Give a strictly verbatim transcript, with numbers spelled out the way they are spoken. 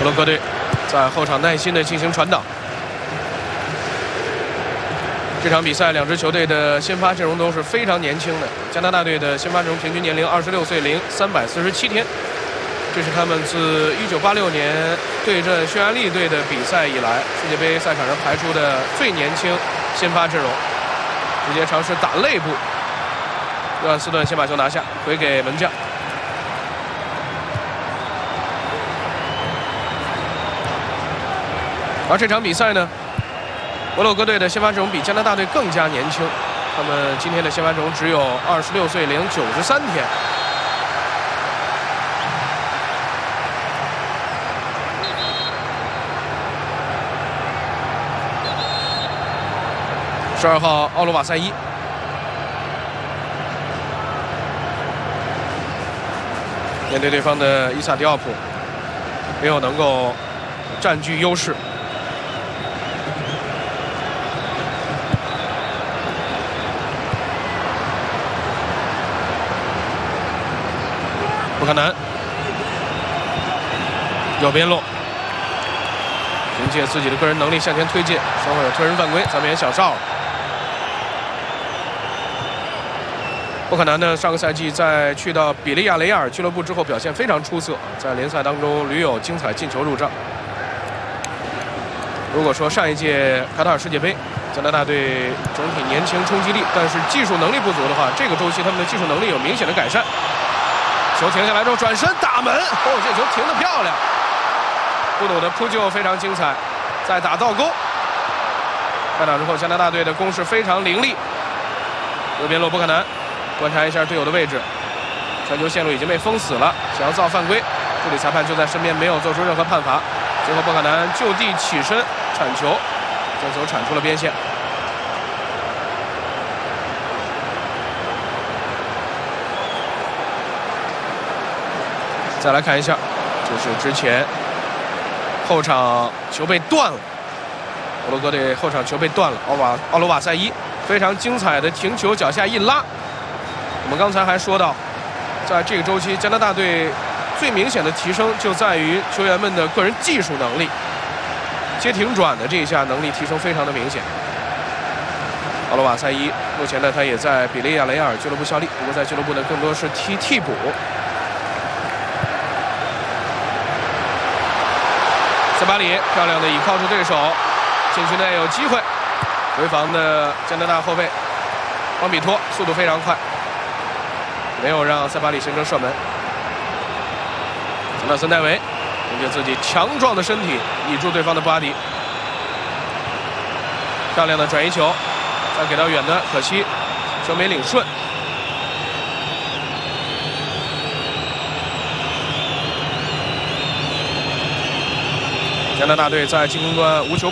摩洛哥队在后场耐心地进行传导。这场比赛，两支球队的先发阵容都是非常年轻的。加拿大队的先发阵容平均年龄二十六岁零三百四十七天，这是他们自一九八六年对阵匈牙利队的比赛以来，世界杯赛场上排出的最年轻先发阵容。直接尝试打肋部，约翰斯顿先把球拿下，回给门将。而这场比赛呢，摩洛哥队的先发阵容比加拿大队更加年轻，他们今天的先发阵容只有二十六岁零九十三天。十二号奥罗瓦塞伊，面对对方的伊萨迪奥普，没有能够占据优势。不可能，右边路，凭借自己的个人能力向前推进，双方有推人犯规，咱们也小哨了。不可能呢，上个赛季在去到比利亚雷亚尔俱乐部之后表现非常出色，在联赛当中屡有精彩进球入账。如果说上一届卡塔尔世界杯加拿大队整体年轻冲击力，但是技术能力不足的话，这个周期他们的技术能力有明显的改善。球停下来之后转身打门，哦，这球停得漂亮。布努的扑救非常精彩，再打倒钩。开场之后，加拿大队的攻势非常凌厉。右边路不可能，观察一下队友的位置，传球线路已经被封死了，想要造犯规，助理裁判就在身边，没有做出任何判罚。最后不可能就地起身铲球，将球铲出了边线。再来看一下，就是之前后场球被断了，摩洛哥队后场球被断了，奥瓦奥罗瓦塞伊非常精彩的停球，脚下一拉。我们刚才还说到，在这个周期，加拿大队最明显的提升就在于球员们的个人技术能力，接停转的这一下能力提升非常的明显。奥罗瓦塞伊目前呢，他也在比利亚雷亚尔俱乐部效力，不过在俱乐部呢更多是踢替补。塞巴里漂亮的倚靠住对手，禁区内有机会，回防的加拿大后卫邦比托速度非常快，没有让塞巴里形成射门。纳森戴维凭借自己强壮的身体倚住对方的布拉迪，漂亮的转移球，再给到远的，可惜球没领顺。加拿大队在进攻端无球